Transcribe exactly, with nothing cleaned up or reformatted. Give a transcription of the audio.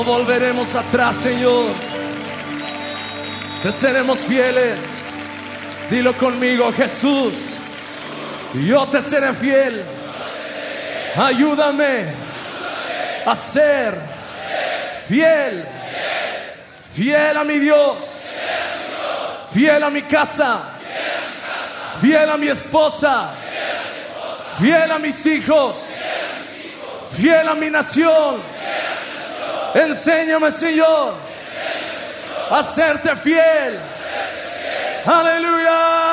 No volveremos atrás, Señor. Te seremos fieles. Dilo conmigo, Jesús. Yo te seré fiel. Ayúdame a ser fiel. Fiel a mi Dios. Fiel a mi casa. Fiel a mi esposa. Fiel a mis hijos. Fiel a mi nación. Enséñame, Señor, a serte fiel. Aleluya.